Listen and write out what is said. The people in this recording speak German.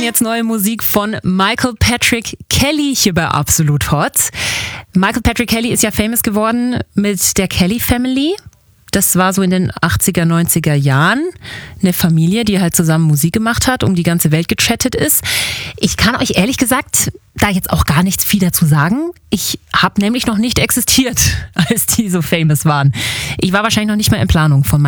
hören jetzt neue Musik von Michael Patrick Kelly hier bei Absolut Hot. Michael Patrick Kelly ist ja famous geworden mit der Kelly Family. Das war so in den 80er, 90er Jahren eine Familie, die halt zusammen Musik gemacht hat, um die ganze Welt gechattet ist. Ich kann euch ehrlich gesagt da jetzt auch gar nicht viel dazu sagen. Ich habe nämlich noch nicht existiert, als die so famous waren. Ich war wahrscheinlich noch nicht mal in Planung von